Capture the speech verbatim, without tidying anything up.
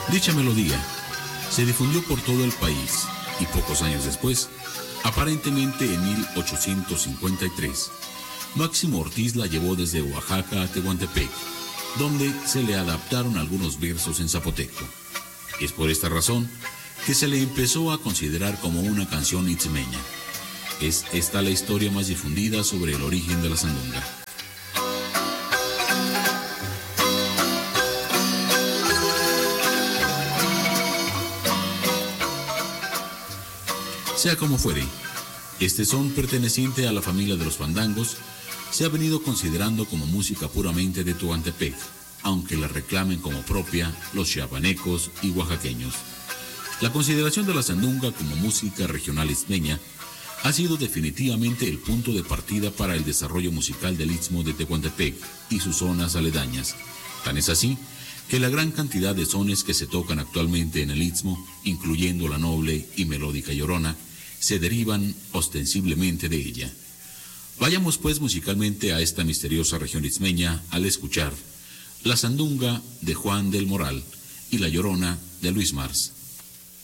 Dicha melodía se difundió por todo el país y pocos años después, aparentemente en mil ochocientos cincuenta y tres, Máximo Ortiz la llevó desde Oaxaca a Tehuantepec, donde se le adaptaron algunos versos en zapoteco. Es por esta razón que se le empezó a considerar como una canción itzmeña. Es esta la historia más difundida sobre el origen de la sandunga. Sea como fuere, este son perteneciente a la familia de los fandangos, se ha venido considerando como música puramente de Tehuantepec, aunque la reclamen como propia los chiapanecos y oaxaqueños. La consideración de la sandunga como música regional itzmeña ha sido definitivamente el punto de partida para el desarrollo musical del Istmo de Tehuantepec y sus zonas aledañas. Tan es así que la gran cantidad de sones que se tocan actualmente en el Istmo, incluyendo la noble y melódica llorona, se derivan ostensiblemente de ella. Vayamos pues musicalmente a esta misteriosa región itzmeña al escuchar la sandunga de Juan del Moral y la llorona de Luis Mars.